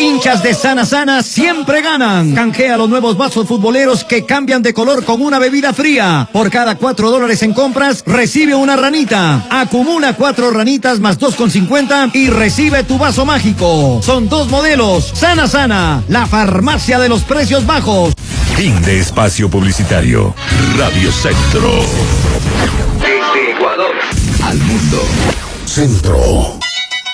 hinchas de Sana Sana siempre ganan. Canjea los nuevos vasos futboleros que cambian de color con una bebida fría. Por cada $4 en compras, recibe una ranita. Acumula 4 ranitas más 2,50 y recibe tu vaso mágico. Son 2 modelos. Sana Sana, la farmacia de los precios bajos. Fin de espacio publicitario. Radio Centro. Desde Ecuador Al mundo. Centro.